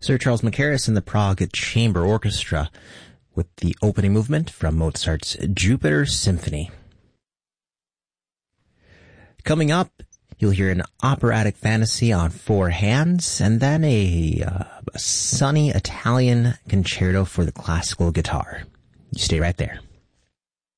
Sir Charles Mackerras and the Prague Chamber Orchestra with the opening movement from Mozart's Jupiter Symphony. Coming up, you'll hear an operatic fantasy on four hands, and then a sunny Italian concerto for the classical guitar. You stay right there.